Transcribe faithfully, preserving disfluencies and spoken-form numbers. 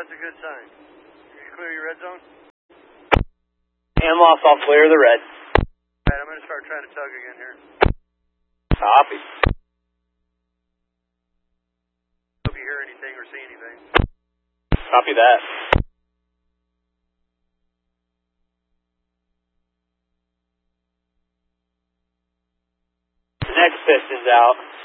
that's a good sign. You clear your red zone? Hand lost, I'll clear the red. Alright, I'm going to start trying to tug again here. Copy. Hope you hear anything or see anything. Copy that. The next piston's out.